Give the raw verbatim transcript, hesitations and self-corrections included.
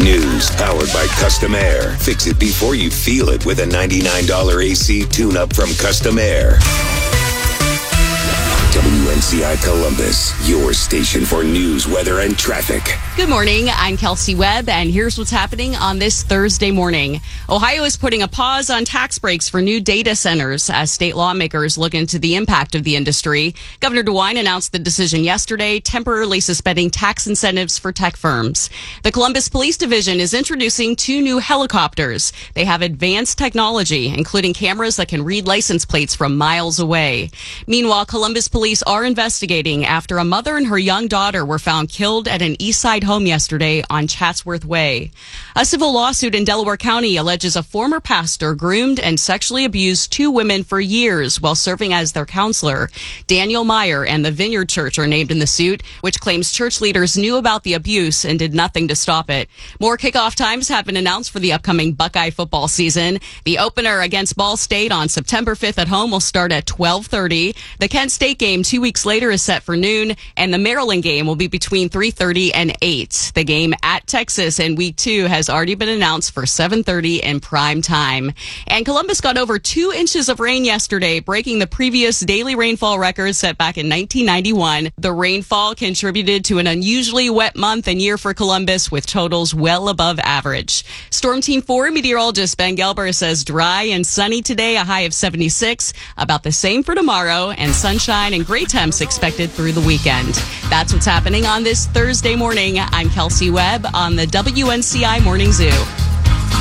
News powered by Custom Air. Fix it before you feel it with a ninety-nine dollars A C tune-up from Custom Air. W N C I Columbus, your station for news, weather, and traffic. Good morning. I'm Kelsey Webb, and here's what's happening on this Thursday morning. Ohio is putting a pause on tax breaks for new data centers as state lawmakers look into the impact of the industry. Governor DeWine announced the decision yesterday, temporarily suspending tax incentives for tech firms. The Columbus Police Division is introducing two new helicopters. They have advanced technology, including cameras that can read license plates from miles away. Meanwhile, Columbus Police are investigating after a mother and her young daughter were found killed at an East Side home yesterday on Chatsworth Way. A civil lawsuit in Delaware County alleges a former pastor groomed and sexually abused two women for years while serving as their counselor. Daniel Meyer and the Vineyard Church are named in the suit, which claims church leaders knew about the abuse and did nothing to stop it. More kickoff times have been announced for the upcoming Buckeye football season. The opener against Ball State on September fifth at home will start at twelve thirty. The Kent State game two weeks later is set for noon, and the Maryland game will be between three thirty and eight. The game at Texas in week two has already been announced for seven thirty in prime time. And Columbus got over two inches of rain yesterday, breaking the previous daily rainfall record set back in nineteen ninety-one. The rainfall contributed to an unusually wet month and year for Columbus, with totals well above average. Storm Team four meteorologist Ben Gelber says dry and sunny today, a high of seventy-six. About the same for tomorrow, and sunshine and great temps expected through the weekend. That's what's happening on this Thursday morning. I'm Kelsey Webb on the W N C I Morning Zoo.